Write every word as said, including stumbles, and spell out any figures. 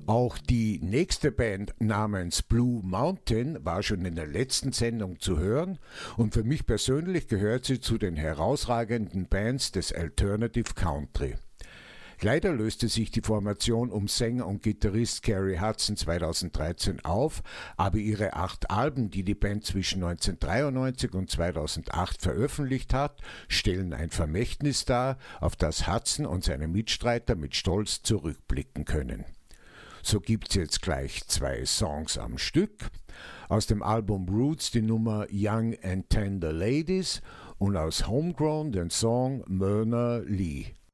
Auch die nächste Band namens Blue Mountain war schon in der letzten Sendung zu hören und für mich persönlich gehört sie zu den herausragenden Bands des Alternative Country. Leider löste sich die Formation um Sänger und Gitarrist Gary Hudson zweitausenddreizehn auf, aber ihre acht Alben, die die Band zwischen neunzehnhundertdreiundneunzig und zweitausendacht veröffentlicht hat, stellen ein Vermächtnis dar, auf das Hudson und seine Mitstreiter mit Stolz zurückblicken können. So gibt's jetzt gleich zwei Songs am Stück. Aus dem Album Roots die Nummer Young and Tender Ladies und aus Homegrown den Song Myrna Lee.